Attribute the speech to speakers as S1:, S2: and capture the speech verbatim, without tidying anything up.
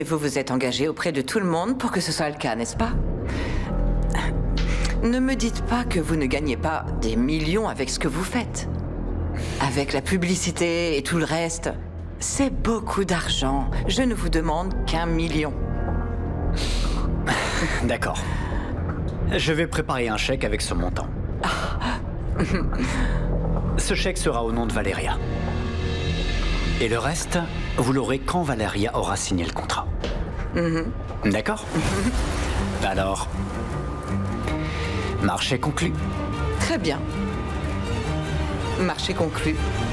S1: Vous vous êtes engagé auprès de tout le monde pour que ce soit le cas, n'est-ce pas? Ne me dites pas que vous ne gagnez pas des millions avec ce que vous faites. Avec la publicité et tout le reste, c'est beaucoup d'argent. Je ne vous demande qu'un million.
S2: D'accord. Je vais préparer un chèque avec ce montant. Ce chèque sera au nom de Valeria. Et le reste, vous l'aurez quand Valeria aura signé le contrat. Mm-hmm. D'accord? Mm-hmm. Alors, marché conclu.
S1: Très bien. Marché conclu.